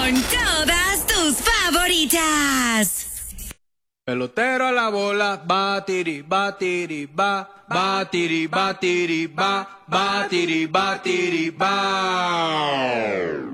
Con todas tus favoritas. Pelotero a la bola, batiri, batiri, ba, batiri, batiri, ba, batiri, batiri, ba.